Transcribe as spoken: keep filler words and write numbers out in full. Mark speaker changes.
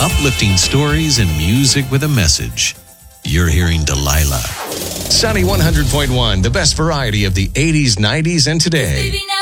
Speaker 1: uplifting stories and music with a message. You're hearing Delilah.
Speaker 2: Sunny one hundred point one, the best variety of the eighties, nineties, and today.